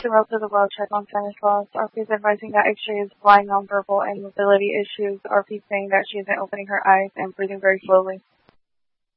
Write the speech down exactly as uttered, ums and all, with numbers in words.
enrolled to the well check on Stanislaus. R P is advising that X-ray is blind, nonverbal, and mobility issues. R P is saying that she isn't opening her eyes and breathing very slowly.